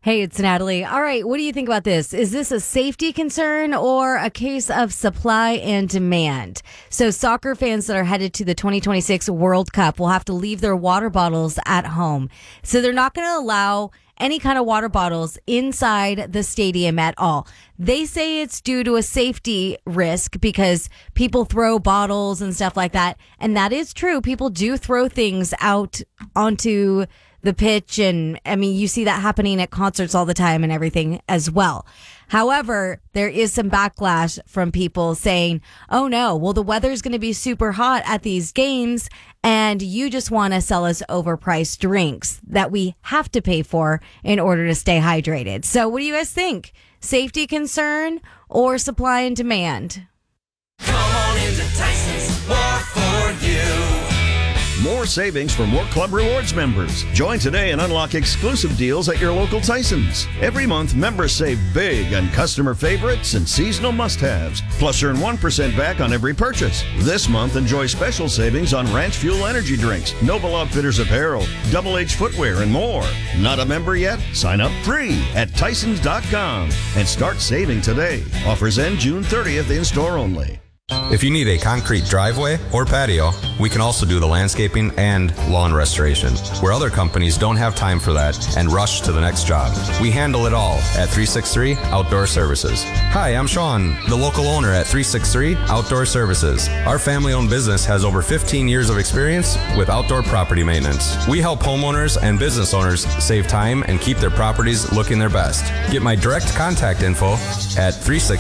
Hey, it's Natalie. All right, what do you think about this? Is this a safety concern or a case of supply and demand? So soccer fans that are headed to the 2026 World Cup will have to leave their water bottles at home. So they're not going to allow any kind of water bottles inside the stadium at all. They say it's due to a safety risk because people throw bottles and stuff like that. And that is true. People do throw things out onto the pitch. And I mean, you see that happening at concerts all the time and everything as well. However, there is some backlash from people saying, oh no, well, the weather's going to be super hot at these games and you just want to sell us overpriced drinks that we have to pay for in order to stay hydrated. So what do you guys think? Safety concern or supply and demand? Come on into Tyson's, more for you. More savings for more Club Rewards members. Join today and unlock exclusive deals at your local Tyson's. Every month, members save big on customer favorites and seasonal must-haves. Plus, earn 1% back on every purchase. This month, enjoy special savings on Ranch Fuel energy drinks, Noble Outfitters apparel, Double H footwear, and more. Not a member yet? Sign up free at Tysons.com and start saving today. Offers end June 30th in-store only. If you need a concrete driveway or patio, we can also do the landscaping and lawn restoration, where other companies don't have time for that and rush to the next job. We handle it all at 363 Outdoor Services. Hi, I'm Sean, the local owner at 363 Outdoor Services. Our family-owned business has over 15 years of experience with outdoor property maintenance. We help homeowners and business owners save time and keep their properties looking their best. Get my direct contact info at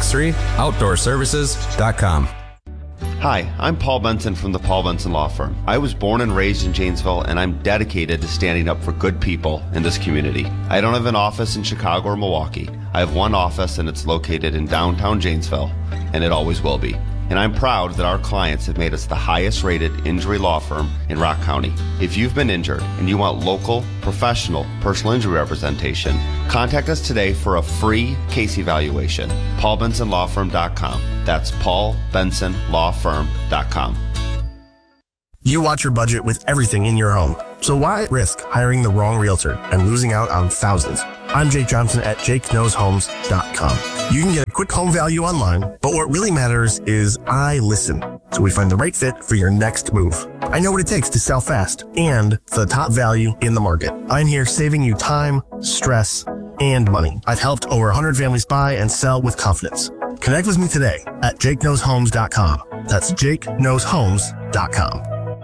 363outdoorservices.com. Hi, I'm Paul Benson from the Paul Benson Law Firm. I was born and raised in Janesville, and I'm dedicated to standing up for good people in this community. I don't have an office in Chicago or Milwaukee. I have one office, and it's located in downtown Janesville, and it always will be. And I'm proud that our clients have made us the highest rated injury law firm in Rock County. If you've been injured and you want local, professional, personal injury representation, contact us today for a free case evaluation. PaulBensonLawFirm.com. That's PaulBensonLawFirm.com. You watch your budget with everything in your home. So why risk hiring the wrong realtor and losing out on thousands? I'm Jake Johnson at JakeKnowsHomes.com. You can get a quick home value online, but what really matters is I listen, so we find the right fit for your next move. I know what it takes to sell fast and for the top value in the market. I'm here saving you time, stress, and money. I've helped over 100 families buy and sell with confidence. Connect with me today at JakeKnowsHomes.com. That's JakeKnowsHomes.com.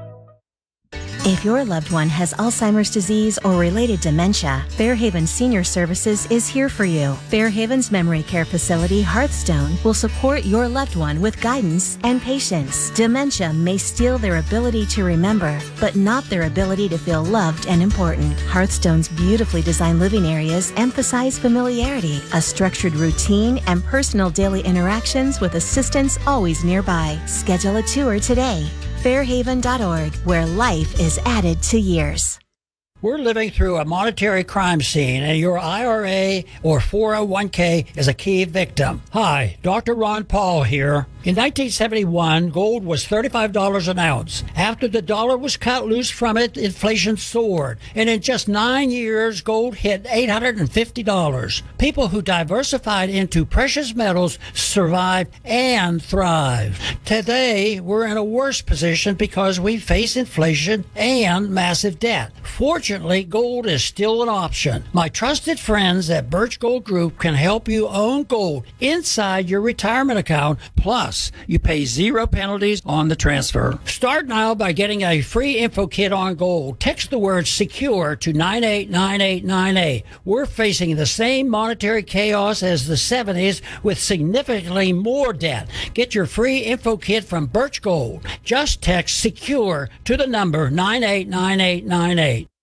If your loved one has Alzheimer's disease or related dementia, Fairhaven Senior Services is here for you. Fairhaven's memory care facility, Hearthstone, will support your loved one with guidance and patience. Dementia may steal their ability to remember, but not their ability to feel loved and important. Hearthstone's beautifully designed living areas emphasize familiarity, a structured routine, and personal daily interactions with assistants always nearby. Schedule a tour today. Fairhaven.org, where life is added to years. We're living through a monetary crime scene, and your IRA or 401k is a key victim. Hi, Dr. Ron Paul here. In 1971, gold was $35 an ounce. After the dollar was cut loose from it, inflation soared. And in just 9 years, gold hit $850. People who diversified into precious metals survived and thrived. Today, we're in a worse position because we face inflation and massive debt. Fortunately, gold is still an option. My trusted friends at Birch Gold Group can help you own gold inside your retirement account. Plus, you pay 0 penalties on the transfer. Start now by getting a free info kit on gold. Text the word SECURE to 989898. We're facing the same monetary chaos as the 70s with significantly more debt. Get your free info kit from Birch Gold. Just text SECURE to the number 989898.